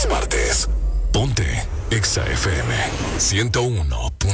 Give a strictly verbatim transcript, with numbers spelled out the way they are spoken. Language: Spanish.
todas partes. Ponte Exa F M ciento uno punto